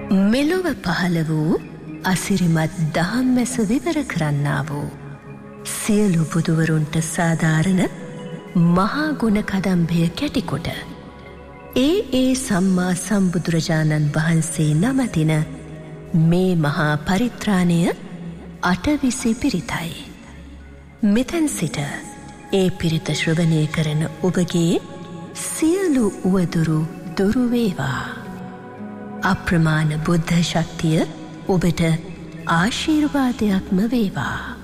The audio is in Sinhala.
මෙලොව පහළ වූ අසිරිමත් දහම් මැස විවර කරන්නා වූ සියලු බුදුවරුන්ට සාධාරණ මහා ගුණ කදම්භය කැටිකොට ඒ සම්මා සම්බුදුරජාණන් වහන්සේ නමතින මේ මහා පරිත්‍රාණය අටවිසි පිරිතයි. මෙතැන් සිට ඒ පිරිත ශ්‍රවණය කරන ඔබගේ සියලු උවදුරු දුරුවේවා. අප්‍රමාණ බුද්ධ ශක්තිය ඔබට ආශීර්වාදයක්ම වේවා.